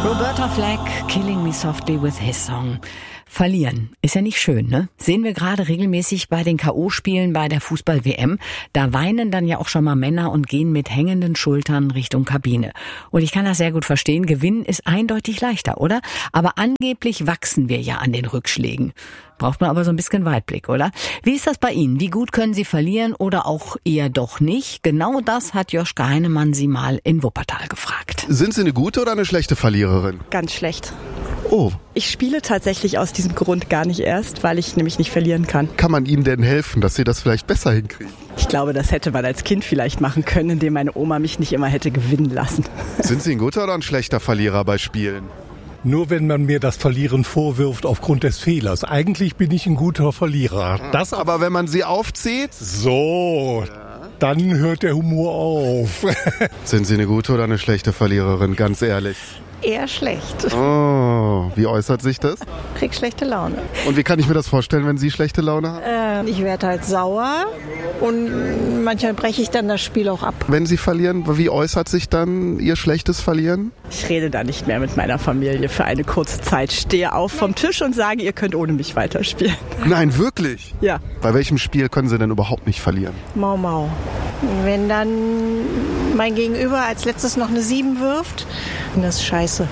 Roberta Flack, Killing Me Softly with His Song. Verlieren ist ja nicht schön, ne? Sehen wir gerade regelmäßig bei den K.O.-Spielen bei der Fußball-WM. Da weinen dann ja auch schon mal Männer und gehen mit hängenden Schultern Richtung Kabine. Und ich kann das sehr gut verstehen. Gewinnen ist eindeutig leichter, oder? Aber angeblich wachsen wir ja an den Rückschlägen. Braucht man aber so ein bisschen Weitblick, oder? Wie ist das bei Ihnen? Wie gut können Sie verlieren oder auch eher doch nicht? Genau das hat Joschka Heinemann Sie mal in Wuppertal gefragt. Sind Sie eine gute oder eine schlechte Verliererin? Ganz schlecht. Oh. Ich spiele tatsächlich aus diesem Grund gar nicht erst, weil ich nämlich nicht verlieren kann. Kann man Ihnen denn helfen, dass Sie das vielleicht besser hinkriegen? Ich glaube, das hätte man als Kind vielleicht machen können, indem meine Oma mich nicht immer hätte gewinnen lassen. Sind Sie ein guter oder ein schlechter Verlierer bei Spielen? Nur wenn man mir das Verlieren vorwirft aufgrund des Fehlers. Eigentlich bin ich ein guter Verlierer. Das aber wenn man sie aufzieht? So, dann hört der Humor auf. Sind Sie eine gute oder eine schlechte Verliererin, ganz ehrlich? Eher schlecht. Oh, wie äußert sich das? Krieg schlechte Laune. Und wie kann ich mir das vorstellen, wenn Sie schlechte Laune haben? Ich werde halt sauer und manchmal breche ich dann das Spiel auch ab. Wenn Sie verlieren, wie äußert sich dann Ihr schlechtes Verlieren? Ich rede da nicht mehr mit meiner Familie für eine kurze Zeit. Stehe auf vom Tisch und sage, ihr könnt ohne mich weiterspielen. Nein, wirklich? Ja. Bei welchem Spiel können Sie denn überhaupt nicht verlieren? Mau Mau. Wenn dann mein Gegenüber als letztes noch eine 7 wirft, dann ist scheiße.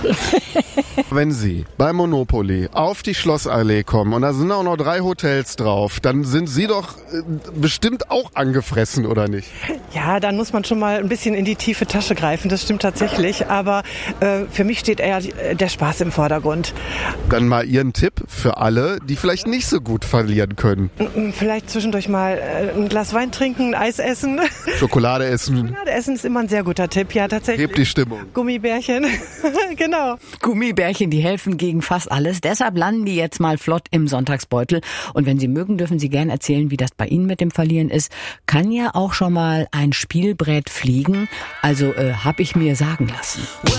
Wenn Sie bei Monopoly auf die Schlossallee kommen und da sind auch noch 3 Hotels drauf, dann sind Sie doch bestimmt auch angefressen, oder nicht? Ja, dann muss man schon mal ein bisschen in die tiefe Tasche greifen, das stimmt tatsächlich. Aber für mich steht eher der Spaß im Vordergrund. Dann mal Ihren Tipp für alle, die vielleicht nicht so gut verlieren können. Vielleicht zwischendurch mal ein Glas Wein trinken, ein Eis essen. Schokolade essen. Schokolade essen ist immer ein sehr guter Tipp, ja tatsächlich. Hebt die Stimmung. Gummibärchen, genau. Gummibärchen, die helfen gegen fast alles. Deshalb landen die jetzt mal flott im Sonntagsbeutel. Und wenn Sie mögen, dürfen Sie gerne erzählen, wie das bei Ihnen mit dem Verlieren ist. Kann ja auch schon mal ein Spielbrett fliegen. Also habe ich mir sagen lassen.